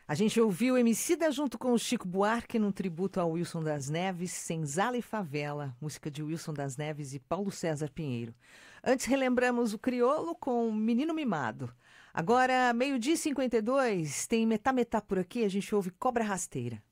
A gente ouviu Emicida junto com o Chico Buarque num tributo ao Wilson das Neves, Senzala e Favela, música de Wilson das Neves e Paulo César Pinheiro. Antes relembramos o Criolo com Menino Mimado. Agora, 12:52, tem Metá Metá por aqui, a gente ouve Cobra Rasteira.